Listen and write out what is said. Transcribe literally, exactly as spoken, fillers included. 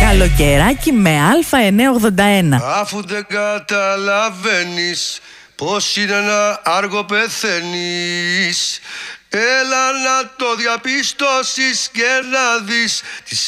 Καλοκαιράκι με Α εννιακόσια ογδόντα ένα. Αφού δεν καταλαβαίνεις πως είναι ένα άργο πεθαίνεις, έλα να το διαπιστώσεις και να δεις τις